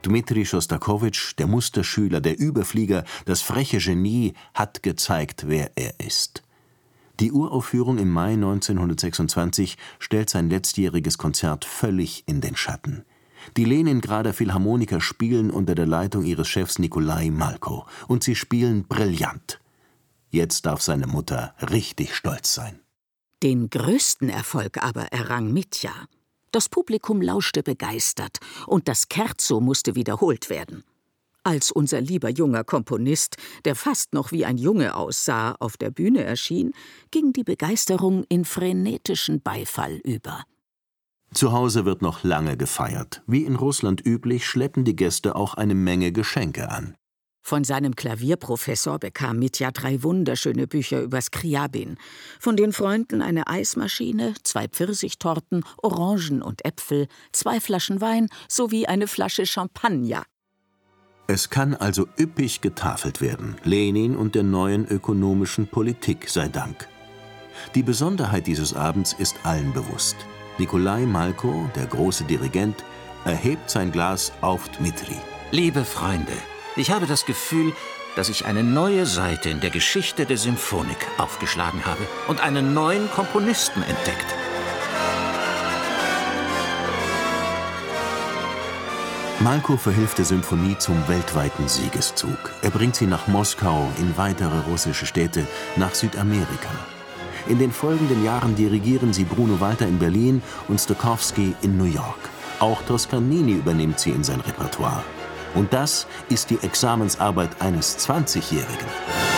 Dmitri Schostakowitsch, der Musterschüler, der Überflieger, das freche Genie, hat gezeigt, wer er ist. Die Uraufführung im Mai 1926 stellt sein letztjähriges Konzert völlig in den Schatten. Die Leningrader Philharmoniker spielen unter der Leitung ihres Chefs Nikolai Malko. Und sie spielen brillant. Jetzt darf seine Mutter richtig stolz sein. Den größten Erfolg aber errang Mitja. Das Publikum lauschte begeistert und das Scherzo musste wiederholt werden. Als unser lieber junger Komponist, der fast noch wie ein Junge aussah, auf der Bühne erschien, ging die Begeisterung in frenetischen Beifall über. Zu Hause wird noch lange gefeiert. Wie in Russland üblich, schleppen die Gäste auch eine Menge Geschenke an. Von seinem Klavierprofessor bekam Mitja 3 wunderschöne Bücher über Skriabin. Von den Freunden eine Eismaschine, 2 Pfirsichtorten, Orangen und Äpfel, 2 Flaschen Wein sowie eine Flasche Champagner. Es kann also üppig getafelt werden, Lenin und der neuen ökonomischen Politik sei Dank. Die Besonderheit dieses Abends ist allen bewusst. Nikolai Malko, der große Dirigent, erhebt sein Glas auf Dmitri. Liebe Freunde, ich habe das Gefühl, dass ich eine neue Seite in der Geschichte der Symphonik aufgeschlagen habe und einen neuen Komponisten entdeckt. Malko verhilft der Symphonie zum weltweiten Siegeszug. Er bringt sie nach Moskau, in weitere russische Städte, nach Südamerika. In den folgenden Jahren dirigieren sie Bruno Walter in Berlin und Stokowski in New York. Auch Toscanini übernimmt sie in sein Repertoire. Und das ist die Examensarbeit eines 20-Jährigen.